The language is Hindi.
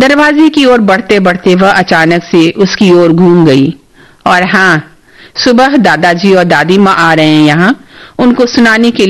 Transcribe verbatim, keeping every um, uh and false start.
दरवाजे की ओर बढ़ते बढ़ते वह अचानक से उसकी ओर घूम गई। और हाँ, सुबह दादाजी और दादी माँ आ रहे हैं यहाँ, उनको सुनाने के